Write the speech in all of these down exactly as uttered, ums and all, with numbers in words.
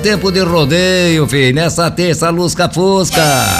tempo de rodeio, filho. Nessa terça, lusca-fusca.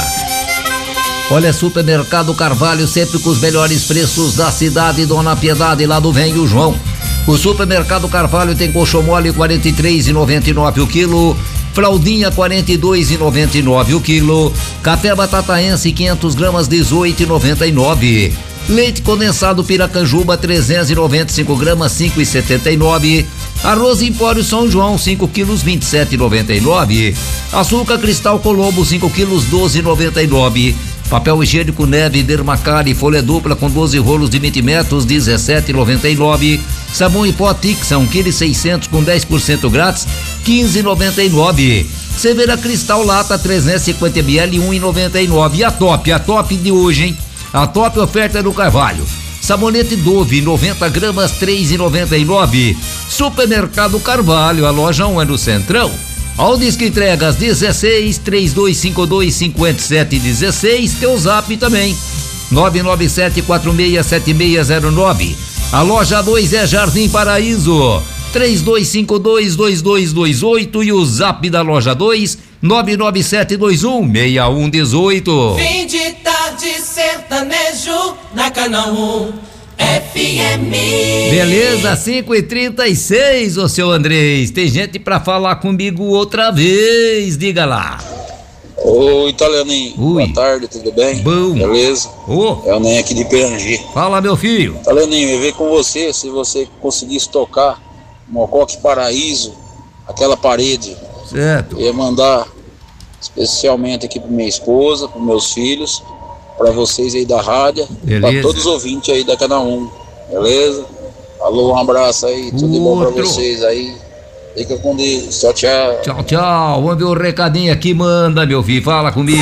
Olha, Supermercado Carvalho, sempre com os melhores preços da cidade, Dona Piedade, lá do Venho João. O Supermercado Carvalho tem colchão mole quarenta e três reais e noventa e nove o quilo, fraldinha quarenta e dois reais e noventa e nove o quilo, café batataense quinhentas gramas dezoito reais e noventa e nove, leite condensado Piracanjuba trezentos e noventa e cinco gramas cinco reais e setenta e nove, arroz Empório São João cinco quilos vinte e sete reais e noventa e nove, açúcar Cristal Colombo cinco quilos doze reais e noventa e nove, papel higiênico Neve Dermacari folha dupla com doze rolos de vinte metros dezessete reais e noventa e nove, sabão em pó Tixa um quilo e seiscentos com dez por cento grátis quinze reais e noventa e nove, cerveja Cristal Lata trezentos e cinquenta mililitros um real e noventa e nove. E a top, a top de hoje, hein? A top oferta é do Carvalho. Sabonete Dove noventa gramas três reais e noventa e nove. Supermercado Carvalho, a loja um é no Centrão. Ao Disque Entregas dezesseis, três dois cinco dois, cinco sete um seis, teu zap também, nove nove sete quatro seis sete seis zero nove. A loja dois é Jardim Paraíso, três dois cinco dois, dois dois dois oito e o zap da loja dois, nove nove sete dois um, seis um um oito. Fim de tarde sertanejo na Canal um. F M. Beleza, cinco e trinta e seis, ô seu Andrés. Tem gente pra falar comigo outra vez, diga lá. Ô Italianinho, Ui. boa tarde, tudo bem? Bom. Beleza? Ô. É o Nen aqui de Pirangi. Fala, meu filho. Italianinho, eu ia ver com você, se você conseguisse tocar Mocoque Paraíso, aquela parede. Certo. Eu ia mandar especialmente aqui pra minha esposa, pros meus filhos, pra vocês aí da rádio, Beleza. pra todos os ouvintes aí da Canal um, beleza? Alô, um abraço aí, tudo de bom pra Outro. vocês aí. Fica com Deus, tchau, tchau. Tchau, tchau. Vamos ver o recadinho aqui, manda, meu filho. Fala comigo.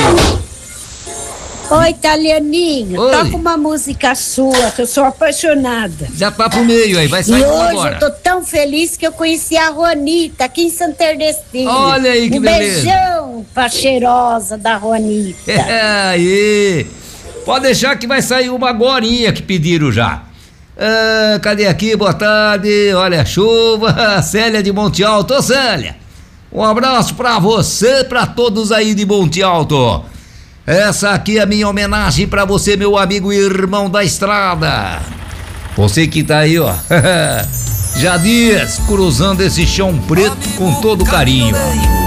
Oi, Italianinho, Oi. toca uma música sua, que eu sou apaixonada. Já tá pro meio aí, vai E sair hoje agora. eu tô tão feliz que eu conheci a Ronita aqui em Santa Ernestina. Olha aí que um beleza. beijão pra cheirosa da Ronita. É, aí. Pode deixar que vai sair uma agorinha que pediram já. Ah, cadê aqui? Boa tarde. Olha a chuva. Célia de Monte Alto. Ô, Célia, um abraço pra você, pra todos aí de Monte Alto. Essa aqui é a minha homenagem pra você, meu amigo e irmão da estrada. Você que tá aí, ó. Já dias cruzando esse chão preto com todo carinho.